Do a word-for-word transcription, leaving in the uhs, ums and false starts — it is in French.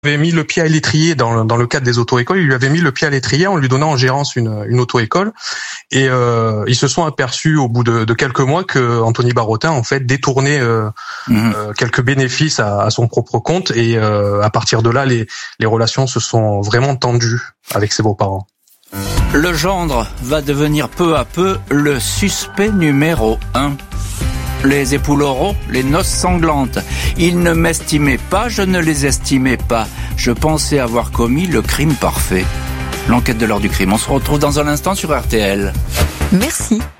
avait mis le pied à l'étrier dans, dans le cadre des auto-écoles. Il lui avait mis le pied à l'étrier en lui donnant en gérance une, une auto-école. Et euh, ils se sont aperçus au bout de, de quelques mois que Anthony Barotin en fait détournait euh, mmh. euh, quelques bénéfices à, à son propre compte. Et euh, à partir de là, les, les relations se sont vraiment tendues avec ses beaux-parents. Le gendre va devenir peu à peu le suspect numéro un. Les époules oraux, les noces sanglantes. Ils ne m'estimaient pas, je ne les estimais pas. Je pensais avoir commis le crime parfait. L'enquête de l'heure du crime. On se retrouve dans un instant sur R T L. Merci